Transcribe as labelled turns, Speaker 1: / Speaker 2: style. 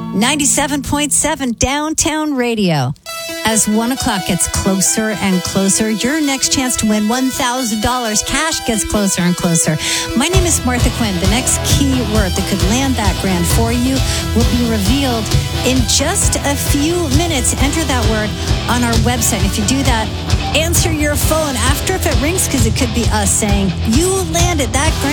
Speaker 1: 97.7 Downtown Radio. As 1 o'clock gets closer and closer, your next chance to win $1,000 cash gets closer and closer. My name is Martha Quinn. The next key word that could land that grand for you will be revealed in just a few minutes. Enter that word on our website. If you do that, answer your phone after if it rings, because it could be us saying, you landed that grand